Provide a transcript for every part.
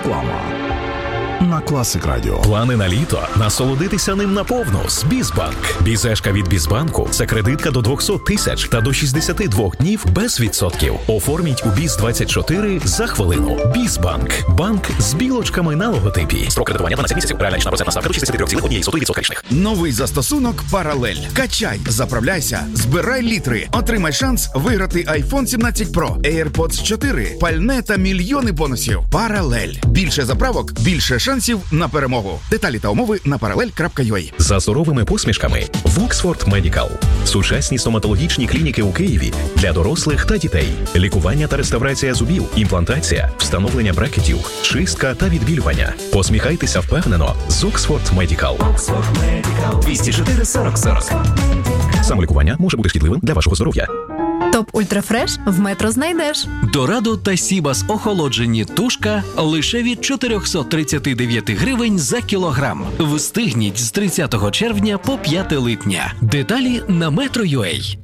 Реклама на Класик Радіо. Плани на літо? Насолодитися ним наповну з Бізбанк. Бізешка від Бізбанку – це кредитка до 200 тисяч та до 62 днів без відсотків. Оформіть у Біз-24 за хвилину. Бізбанк. Банк з білочками на логотипі. Строк кредитування 12 місяців. Реальна річна процентна ставка до 63,1% річних. Новий застосунок «Паралель». Качай, заправляйся, збирай літри. Отримай шанс виграти iPhone 17 Pro, AirPods 4, пальне та мільйони бонусів. «Паралель». Більше заправок, більше шансів на перемогу. Деталі та умови на parallel.ua. За суровими посмішками в Oxford Medical. Сучасні стоматологічні клініки у Києві для дорослих та дітей. Лікування та реставрація зубів, імплантація, встановлення брекетів, чистка та відбілювання. Посміхайтеся впевнено з Oxford Medical. Oxford Medical. 204 40 40. Самолікування може бути шкідливим для вашого здоров'я. Топ Ультрафреш в Метро знайдеш. Дорадо та Сібас охолоджені тушка лише від 439 гривень за кілограм. Встигніть з 30 червня по 5 липня. Деталі на Metro.ua.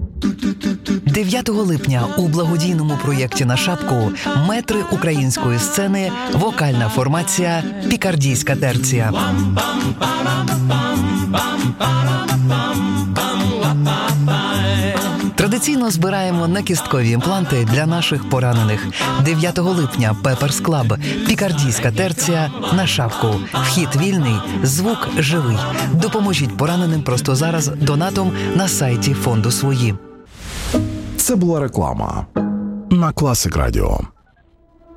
9 липня у благодійному проєкті «На шапку» метри української сцени, вокальна формація «Пікардійська терція». Традиційно збираємо накісткові імпланти для наших поранених. 9 липня Пеперс Клаб, Пікардійська терція, «На шапку». Вхід вільний, звук живий. Допоможіть пораненим просто зараз донатом на сайті фонду «Свої». Це була реклама на Класик Радіо.